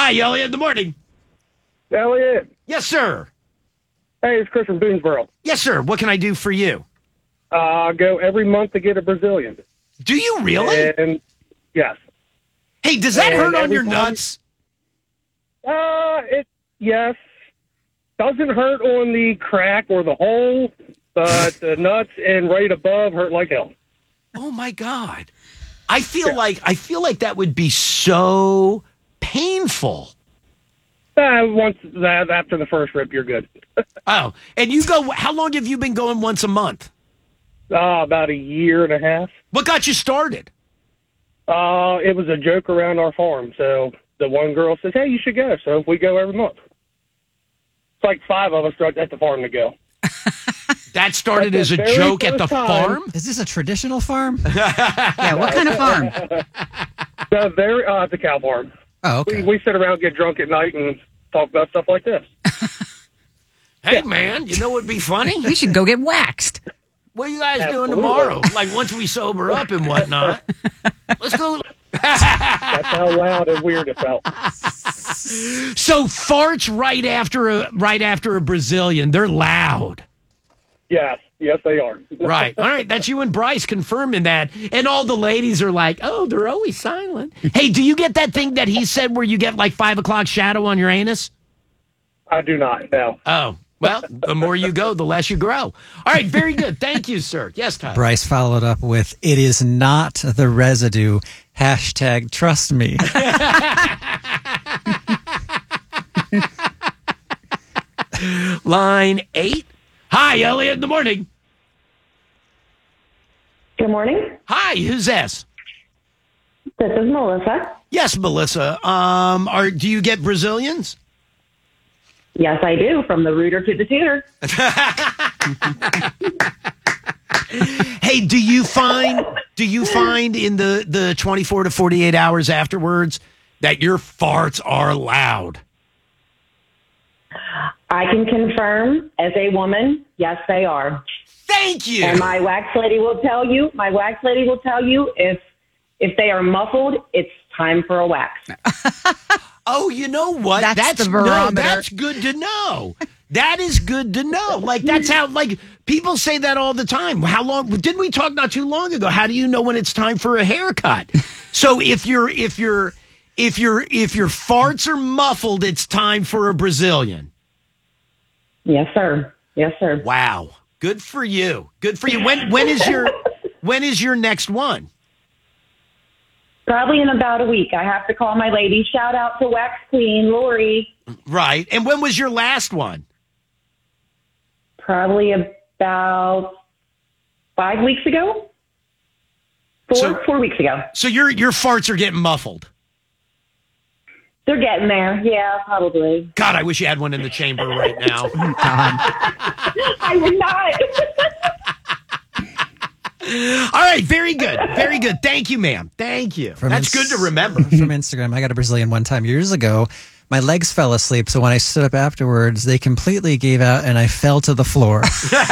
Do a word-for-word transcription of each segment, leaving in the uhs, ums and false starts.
Hi, Elliot. In the morning. Elliot. Yes, sir. Hey, it's Chris from Boonesboro. Yes, sir. What can I do for you? Uh, I go every month to get a Brazilian. Do you really? And yes. Hey, does that and hurt on your time, nuts? Uh, it yes. Doesn't hurt on the crack or the hole, but the nuts and right above hurt like hell. Oh my God. I feel yeah. like I feel like that would be so painful. Uh, once that after the first rip, you're good. Oh, and you go. How long have you been going once a month? Uh, about a year and a half. What got you started? Uh, it was a joke around our farm. So the one girl says, "Hey, you should go." So we go every month. It's like five of us at the farm to go. That started as a joke at the time, farm? Is this a traditional farm? Yeah, what kind of farm? The very, uh, it's a cow farm. Oh, okay. We, we sit around, get drunk at night, and talk about stuff like this. Hey, yeah. man, you know what'd be funny? We should go get waxed. What are you guys Absolutely. doing tomorrow? Like, once we sober up and whatnot. Let's go. That's how loud and weird it felt. So farts right after a right after a Brazilian, they're loud. Yes, yes, they are. Right. All right, that's you and Bryce confirming that. And all the ladies are like, oh, they're always silent. Hey, do you get that thing that he said where you get like five o'clock shadow on your anus? I do not, no. Oh, well, the more you go, the less you grow. All right, very good. Thank you, sir. Yes, Tyler. Bryce followed up with, it is not the residue. Hashtag trust me. Line eight. Hi, Elliot, in the morning. Good morning. Hi, who's this? This is Melissa. Yes, Melissa. Um, are do you get Brazilians? Yes, I do, from the rooter to the tutor. Hey, do you find do you find in the, the twenty-four to forty-eight hours afterwards that your farts are loud? I can confirm, as a woman, yes, they are. Thank you. And my wax lady will tell you, my wax lady will tell you, if if they are muffled, it's time for a wax. Oh, you know what? That's, that's the barometer. No, that's good to know. That is good to know. Like, that's how, like, people say that all the time. How long, didn't we talk not too long ago? How do you know when it's time for a haircut? So if you're, if you're, if you're, if your farts are muffled, it's time for a Brazilian. Yes, sir. Yes, sir. Wow. Good for you. Good for you. When, when is your, when is your next one? Probably in about a week. I have to call my lady. Shout out to Wax Queen, Lori. Right. And when was your last one? Probably about five weeks ago. Four, So- four weeks ago. So your, your farts are getting muffled. They're getting there. Yeah, probably. God, I wish you had one in the chamber right now. I would not. All right, very good. Very good. Thank you, ma'am. Thank you. From That's ins- good to remember. From Instagram, I got a Brazilian one time years ago. My legs fell asleep, so when I stood up afterwards, they completely gave out, and I fell to the floor.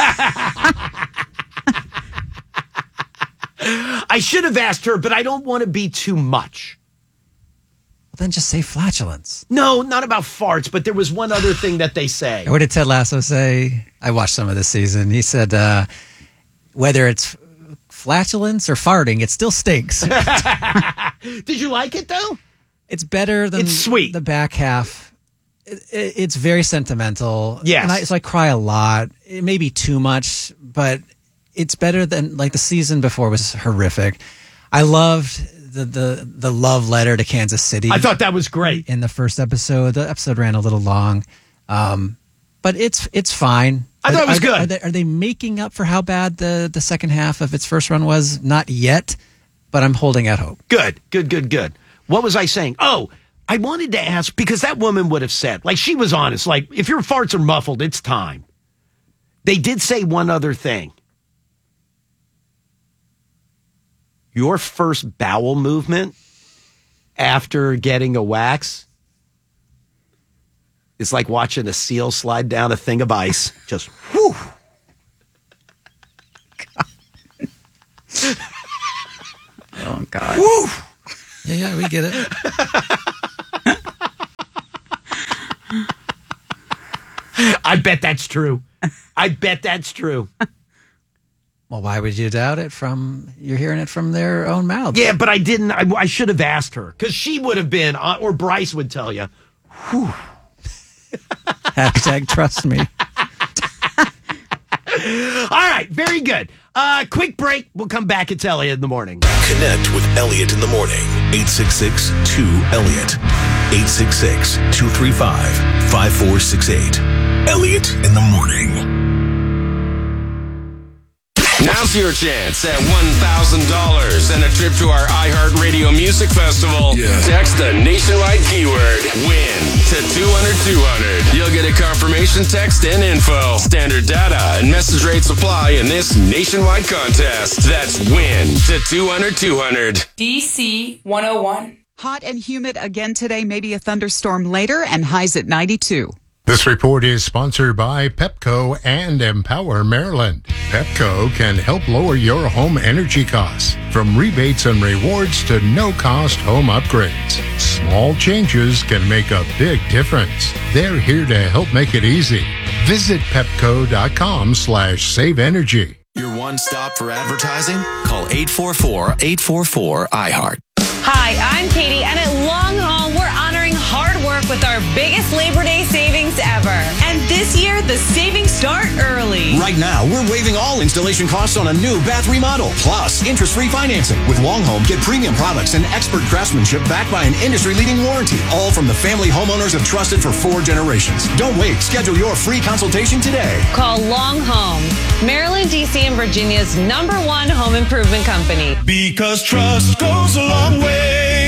I should have asked her, but I don't want to be too much. Well, then just say flatulence. No, not about farts, but there was one other thing that they say. What did Ted Lasso say? I watched some of this season. He said, uh, whether it's flatulence or farting, it still stinks. Did you like it, though? It's better than It's sweet. the back half. It, it, it's very sentimental. Yes. And I, so I cry a lot. It may be too much, but it's better than, like, the season before was horrific. I loved the, the, the love letter to Kansas City. I thought that was great. In the first episode. The episode ran a little long. Um, but it's it's fine. I thought it was are, good. Are they, are they making up for how bad the, the second half of its first run was? Not yet, but I'm holding out hope. Good, good, good, good. What was I saying? Oh, I wanted to ask, because that woman would have said, like, she was honest, like, if your farts are muffled, it's time. They did say one other thing. Your first bowel movement after getting a wax is like watching a seal slide down a thing of ice. Just, whew. Oh, God. Whew. Yeah, yeah, we get it. I bet that's true. I bet that's true. Well, why would you doubt it from, you're hearing it from their own mouths. Yeah, but I didn't. I, I should have asked her because she would have been, uh, or Bryce would tell you. Whew. Hashtag trust me. All right, very good. Uh, quick break. We'll come back. It's Elliot in the morning. Connect with Elliot in the morning. eight six six, two, Elliot. eight six six, two three five, five four six eight. Elliot in the morning. Now's your chance at one thousand dollars and a trip to our iHeartRadio Music Festival. Yeah. Text the nationwide keyword WIN to two hundred two hundred. You'll get a confirmation text and info. Standard data and message rates apply in this nationwide contest. That's WIN to two hundred two hundred. D C one oh one. Hot and humid again today, maybe a thunderstorm later, and highs at ninety-two. This report is sponsored by Pepco and Empower Maryland. Pepco can help lower your home energy costs, from rebates and rewards to no-cost home upgrades. Small changes can make a big difference. They're here to help make it easy. Visit pepco.com slash save energy. Your one stop for advertising? Call eight four four, eight four four, I heart. Hi, I'm Katie, and at Long Home, we're honoring hard work with our biggest Labor Day savings ever. And this year, the savings start early. Right now, we're waiving all installation costs on a new bath remodel, plus interest-free financing. With Long Home, get premium products and expert craftsmanship backed by an industry-leading warranty, all from the family homeowners have trusted for four generations. Don't wait. Schedule your free consultation today. Call Long Home, Maryland, D C, and Virginia's number one home improvement company. Because trust goes a long way.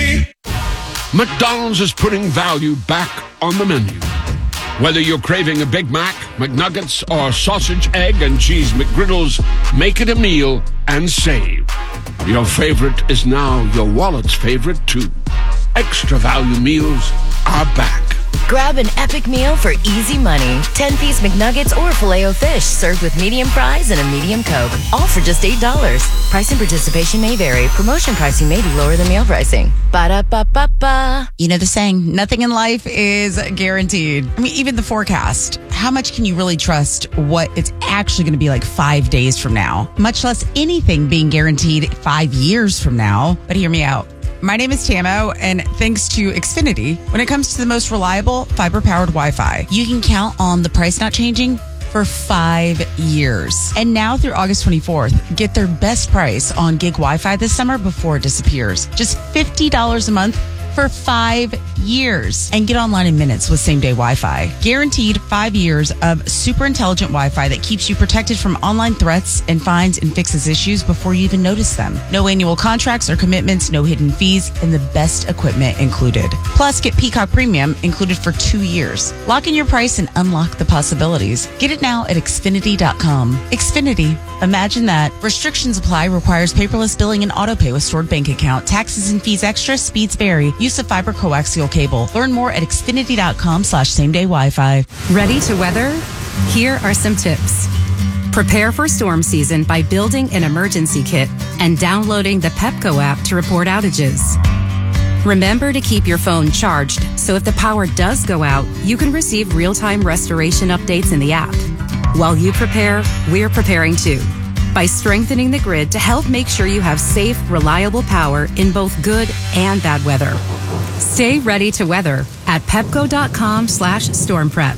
McDonald's is putting value back on the menu. Whether you're craving a Big Mac, McNuggets, or sausage, egg, and cheese McGriddles, make it a meal and save. Your favorite is now your wallet's favorite, too. Extra value meals are back. Grab an epic meal for easy money. ten-piece McNuggets or Filet-O-Fish served with medium fries and a medium Coke. All for just eight dollars. Price and participation may vary. Promotion pricing may be lower than meal pricing. Ba-da-ba-ba-ba. You know the saying, nothing in life is guaranteed. I mean, even the forecast. How much can you really trust what it's actually going to be like five days from now? Much less anything being guaranteed five years from now. But hear me out. My name is Tamo, and thanks to Xfinity, when it comes to the most reliable fiber-powered Wi-Fi, you can count on the price not changing for five years. And now through August twenty-fourth, get their best price on gig Wi-Fi this summer before it disappears. Just fifty dollars a month for five years. And get online in minutes with same-day Wi-Fi. Guaranteed five years of super intelligent Wi-Fi that keeps you protected from online threats and finds and fixes issues before you even notice them. No annual contracts or commitments, no hidden fees, and the best equipment included. Plus, get Peacock Premium included for two years. Lock in your price and unlock the possibilities. Get it now at Xfinity dot com. Xfinity. Imagine that. Restrictions apply. Requires paperless billing and autopay with stored bank account. Taxes and fees extra. Speeds vary. Use of fiber coaxial cable. Learn more at Xfinity dot com slash same day Wi-Fi. Ready to weather? Here are some tips. Prepare for storm season by building an emergency kit and downloading the Pepco app to report outages. Remember to keep your phone charged so if the power does go out, you can receive real-time restoration updates in the app. While you prepare, we're preparing too, by strengthening the grid to help make sure you have safe, reliable power in both good and bad weather. Stay ready to weather at pepco.com slash storm prep.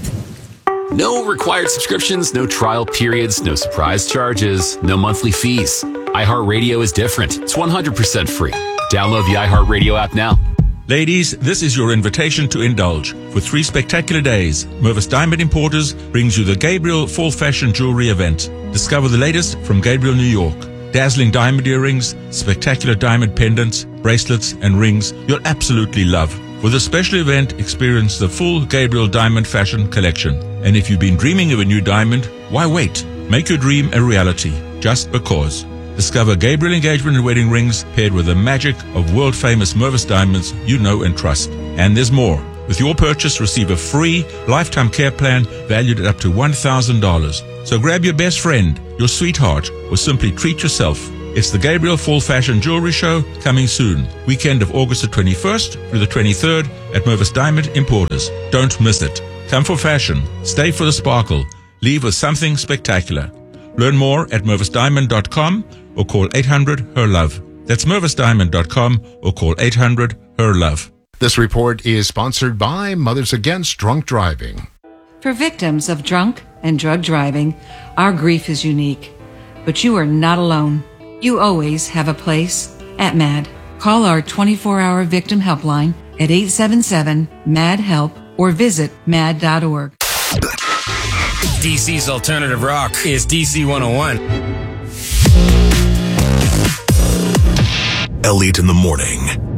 No required subscriptions, no trial periods, no surprise charges, no monthly fees. iHeartRadio is different. It's one hundred percent free. Download the iHeartRadio app now. Ladies, this is your invitation to indulge. For three spectacular days, Mervis Diamond Importers brings you the Gabriel Fall Fashion Jewelry event. Discover the latest from Gabriel, New York. Dazzling diamond earrings, spectacular diamond pendants, bracelets, and rings you'll absolutely love. For this special event, experience the full Gabriel Diamond Fashion collection. And if you've been dreaming of a new diamond, why wait? Make your dream a reality, just because. Discover Gabriel engagement and wedding rings paired with the magic of world-famous Mervis diamonds you know and trust. And there's more. With your purchase, receive a free lifetime care plan valued at up to one thousand dollars. So grab your best friend, your sweetheart, or simply treat yourself It's the Gabriel Fall Fashion Jewelry Show coming soon. Weekend of August the twenty-first through the twenty-third at Mervis Diamond Importers. Don't miss it. Come for fashion. Stay for the sparkle. Leave with something spectacular. Learn more at mervis diamond dot com or call eight hundred H E R LOVE. That's mervis diamond dot com or call eight hundred H E R LOVE. This report is sponsored by Mothers Against Drunk Driving. For victims of drunk and drug driving, our grief is unique. But you are not alone. You always have a place at MAD. Call our twenty-four hour victim helpline at eight seven seven, M A D, HELP or visit mad dot org. D C's alternative rock is D C one oh one. Elliot in the morning.